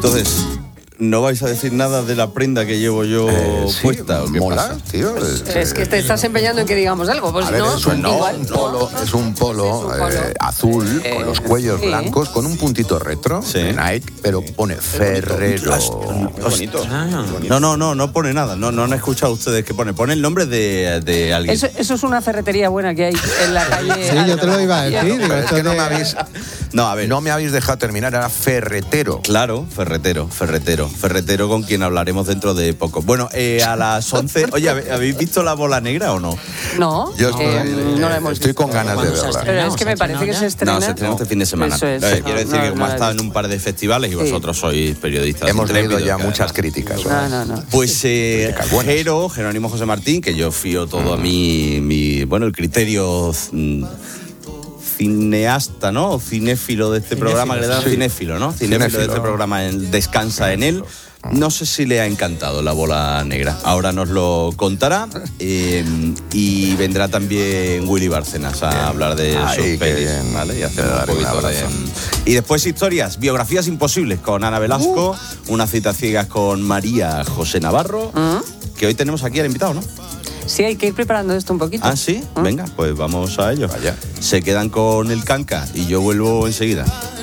Entonces, ¿no vais a decir nada de la prenda que llevo yo puesta? ¿O qué mola, pasa? tío. Es que te estás empeñando en que digamos algo. Pues A ver, no, es un igual, polo, no. es un polo azul, con los cuellos sí. blancos, con un puntito retro de Nike, pero pone Ferrero. Qué bonito. No pone nada. No han escuchado ustedes que pone. Pone el nombre de alguien. Eso es una ferretería buena que hay en la calle. Sí, yo te lo iba a decir. Pero es que no me habéis... No, a ver. No me habéis dejado terminar, era ferretero. Claro, ferretero con quien hablaremos dentro de poco. Bueno, a las 11... Oye, ¿habéis visto La Bola Negra o no? No, Yo no la hemos estoy visto. con ganas de verla. Pero es que me parece que se estrena. No, se estrena este fin de semana. Eso es. Quiero decir que como ha estado en un par de festivales y vosotros sois periodistas Hemos leído intrépidos, ya muchas críticas. No. Pues Jerónimo José Martín, que yo fío todo a el criterio cineasta, ¿no? O cinéfilo de este programa, que le dan cinéfilo, ¿no? Cinéfilo de este programa, descansa en él. No sé si le ha encantado La Bola Negra. Ahora nos lo contará. Y vendrá también Willy Bárcenas a hablar de sus pelis, ¿vale? Y hacer un poquito de... Y después historias, biografías imposibles con Ana Velasco, unas citas ciegas con María José Navarro, que hoy tenemos aquí al invitado, ¿no? Sí, hay que ir preparando esto un poquito. ¿Ah, sí? Venga, pues vamos a ello. Vaya. Se quedan con el canca y yo vuelvo enseguida.